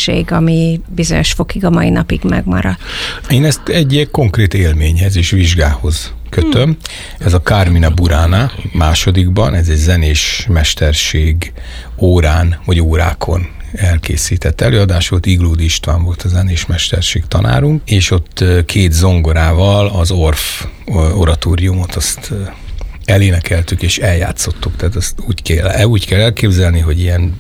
személyiség, ami bizonyos fokig a mai napig megmaradt? Én ezt egy konkrét élményhez és vizsgához kötöm. Ez a Carmina Burana másodikban, ez egy zenés mesterség órán, vagy órákon elkészített előadás volt. Iglódi István volt a zenés mesterség tanárunk, és ott két zongorával az Orff oratóriumot azt elénekeltük és eljátszottuk. Tehát azt úgy kell elképzelni, hogy ilyen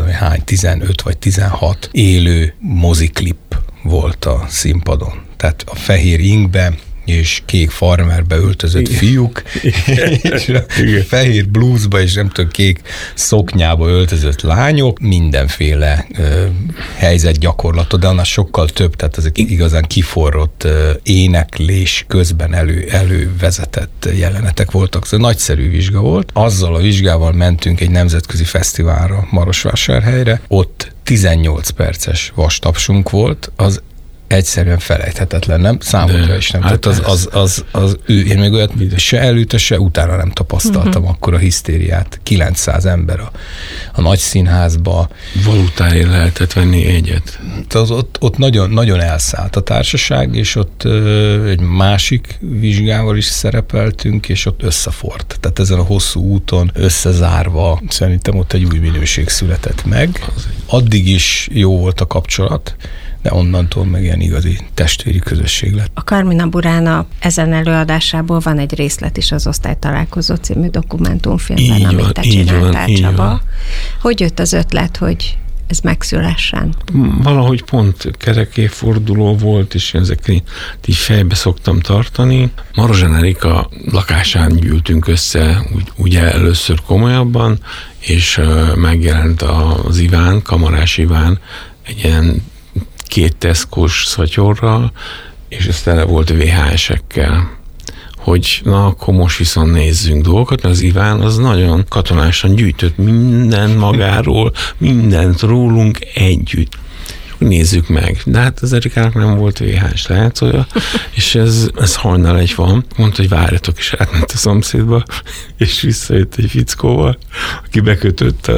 15 vagy 16 élő moziklip volt a színpadon. Tehát a fehér ingbe és kék farmerbe öltözött fiúk, és a fehér blúzba és nem tudom, kék szoknyába öltözött lányok, mindenféle helyzetgyakorlatot, de annál sokkal több, tehát ezek igazán kiforrott éneklés közben elővezetett jelenetek voltak. Ez nagyszerű vizsga volt. Azzal a vizsgával mentünk egy nemzetközi fesztiválra Marosvásárhelyre, ott 18 perces vastapsunk volt, az egyszerűen felejthetetlen, nem? Számomra is nem. Hát tehát én még olyat se előtte, se utána nem tapasztaltam akkor a hisztériát. 900 ember a nagy színházba. Valutáért lehetett venni egyet. Ott nagyon, nagyon elszállt a társaság, és ott egy másik vizsgával is szerepeltünk, és ott összefort. Tehát ezen a hosszú úton összezárva szerintem ott egy új minőség született meg. Addig is jó volt a kapcsolat, de onnantól meg ilyen igazi testvéri közösség lett. A Carmina Burana ezen előadásából van egy részlet is az Osztálytalálkozó című dokumentumfilmben, amit te csináltál, Csaba. Hogy jött az ötlet, hogy ez megszülessen? Valahogy pont kerekéforduló volt, és ezeket így fejbe szoktam tartani. Marozsán Erika lakásán gyűltünk össze, ugye először komolyabban, és megjelent az Iván, Kamarás Iván, egy ilyen 2 Tesco-s szatyorral, és ez tele volt VHS-ekkel, hogy na, akkor most viszont nézzünk dolgokat, mert az Iván az nagyon katonásan gyűjtött minden magáról, mindent rólunk együtt. Nézzük meg. De hát az Erikának nem volt VHS lejátszója, és ez hajnal 1 van. Mondta, hogy várjatok, és átment a szomszédba, és visszajött egy fickóval, aki bekötötte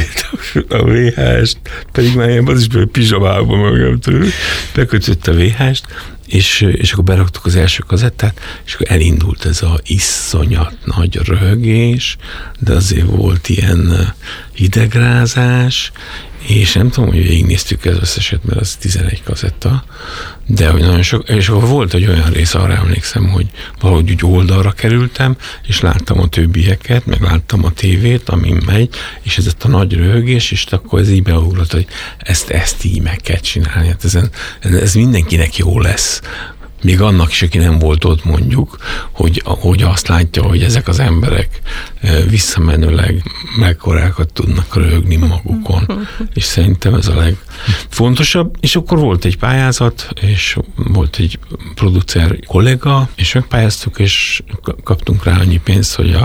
a VHS-t, pedig már ilyen az is pizsamában magam tőle, bekötötte a VHS-t, és akkor beraktuk az első kazettát, és akkor elindult ez a iszonyat nagy röhögés, de azért volt ilyen hidegrázás, és nem tudom, hogy végignéztük az összeset, mert az 11 kazetta, de hogy nagyon sok, és akkor volt egy olyan rész, arra emlékszem, hogy valahogy úgy oldalra kerültem, és láttam a többieket, meg láttam a tévét, amin megy, és ez a nagy röhögés, és akkor ez így beugrott, hogy ezt így meg kell csinálni. Hát ez mindenkinek jó lesz. Még annak is, aki nem volt ott, mondjuk, hogy azt látja, hogy ezek az emberek visszamenőleg mekkorákat tudnak röhögni magukon. És szerintem ez a legfontosabb. És akkor volt egy pályázat, és volt egy producer kolléga, és megpályáztuk, és kaptunk rá annyi pénzt, hogy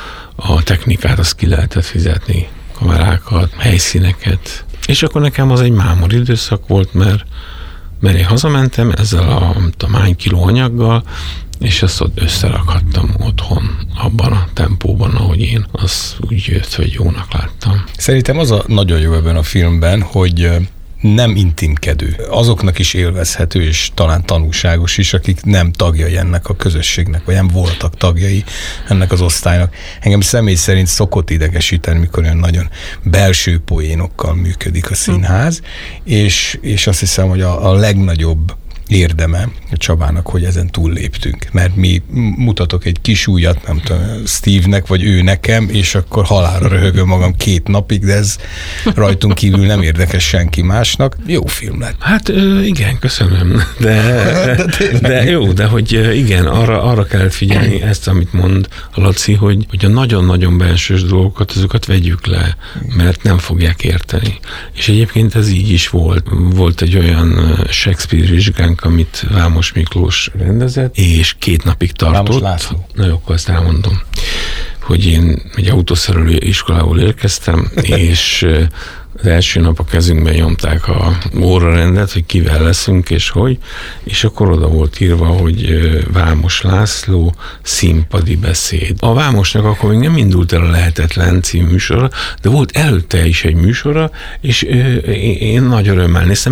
a technikát azt ki lehetett fizetni, kamerákat, helyszíneket. És akkor nekem az egy mámor időszak volt, mert én hazamentem ezzel a hány kiló anyaggal, és ezt ott összerakhattam otthon, abban a tempóban, ahogy én, az úgy jött, hogy jónak láttam. Szerintem az a nagyon jó ebben a filmben, hogy nem intimkedő. Azoknak is élvezhető, és talán tanulságos is, akik nem tagjai ennek a közösségnek, vagy nem voltak tagjai ennek az osztálynak. Engem személy szerint szokott idegesíteni, mikor olyan nagyon belső poénokkal működik a színház, és azt hiszem, hogy a legnagyobb érdeme a Csabának, hogy ezen túlléptünk. Mert mi mutatok egy kis ujjat, nem tudom, Steve-nek, vagy ő nekem, és akkor halálra röhögöm magam 2 napig, de ez rajtunk kívül nem érdekes senki másnak. Jó film lett. Hát igen, köszönöm. De jó, de hogy igen, arra kellett figyelni ezt, amit mond a Laci, hogy a nagyon-nagyon belsős dolgokat, azokat vegyük le, mert nem fogják érteni. És egyébként ez így is volt. Volt egy olyan Shakespeare vizsgánk, amit Vámos Miklós rendezett, és 2 napig tartott. Na jó, akkor ezt elmondom, hogy én egy autószerelő iskolából érkeztem, és az első nap a kezünkben nyomták a órarendet, hogy kivel leszünk, és hogy, és akkor oda volt írva, hogy Vámos László színpadi beszéd. A Vámosnak akkor még nem indult el a Lehetetlen című műsora, de volt előtte is egy műsora, és én nagy örömmel néztem,